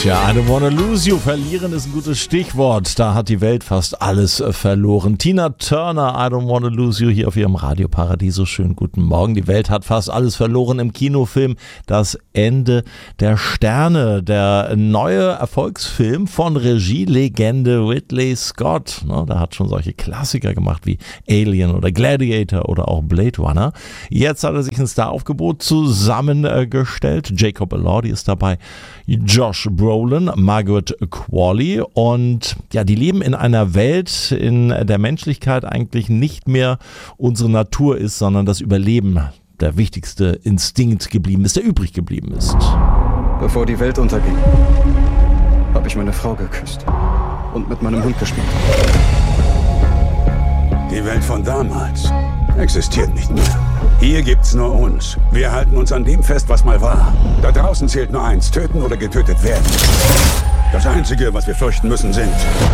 Tja, I don't wanna lose you. Verlieren ist ein gutes Stichwort. Da hat die Welt fast alles verloren. Tina Turner, I don't wanna lose you, hier auf ihrem Radio Paradiso. Schönen guten Morgen. Die Welt hat fast alles verloren im Kinofilm Das Ende der Sterne. Der neue Erfolgsfilm von Regielegende Ridley Scott. Der hat schon solche Klassiker gemacht wie Alien oder Gladiator oder auch Blade Runner. Jetzt hat er sich ein Staraufgebot zusammengestellt. Jacob Elordi ist dabei. Josh Brolin, Margaret Qualley und ja, die leben in einer Welt, in der Menschlichkeit eigentlich nicht mehr unsere Natur ist, sondern das Überleben der wichtigste Instinkt geblieben ist, der übrig geblieben ist. Bevor die Welt unterging, habe ich meine Frau geküsst und mit meinem Hund gespielt. Die Welt von damals existiert nicht mehr. Hier gibt's nur uns. Wir halten uns an dem fest, was mal war. Da draußen zählt nur eins: töten oder getötet werden. Das Einzige, was wir fürchten müssen, sind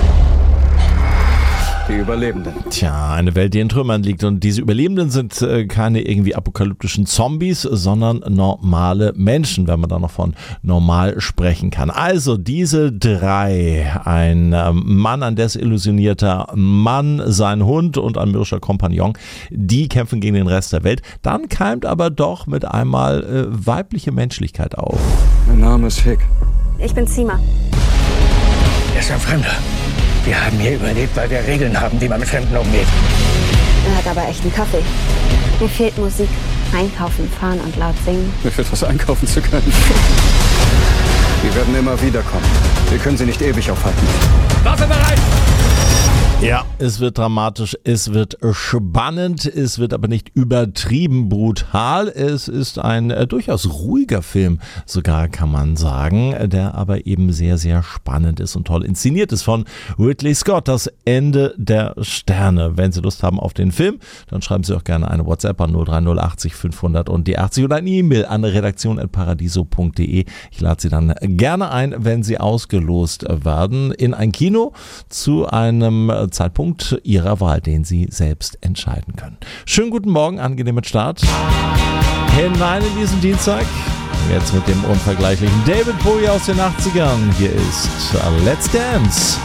die Überlebenden. Tja, eine Welt, die in Trümmern liegt. Und diese Überlebenden sind keine irgendwie apokalyptischen Zombies, sondern normale Menschen, wenn man da noch von normal sprechen kann. Also diese drei, ein Mann, ein desillusionierter Mann, sein Hund und ein mürrischer Kompagnon, die kämpfen gegen den Rest der Welt. Dann keimt aber doch mit einmal weibliche Menschlichkeit auf. Mein Name ist Hick. Ich bin Zima. Er ist ein Fremder. Wir haben hier überlebt, weil wir Regeln haben, wie man mit Fremden umgeht. Er hat aber echten Kaffee. Mir fehlt Musik. Einkaufen, fahren und laut singen. Mir fehlt was einkaufen zu können. Die werden immer wieder kommen. Wir können sie nicht ewig aufhalten. Waffe bereit! Ja, es wird dramatisch, es wird spannend, es wird aber nicht übertrieben brutal. Es ist ein durchaus ruhiger Film, sogar kann man sagen, der aber eben sehr, sehr spannend ist und toll inszeniert ist von Ridley Scott. Das Ende der Sterne. Wenn Sie Lust haben auf den Film, dann schreiben Sie auch gerne eine WhatsApp an 03080 500 und die 80 oder eine E-Mail an redaktion@paradiso.de. Ich lade Sie dann gerne ein, wenn Sie ausgelost werden, in ein Kino zu einem Zeitpunkt Ihrer Wahl, den Sie selbst entscheiden können. Schönen guten Morgen, angenehmen Start hinein in diesen Dienstag. Jetzt mit dem unvergleichlichen David Bowie aus den 80ern. Hier ist Let's Dance.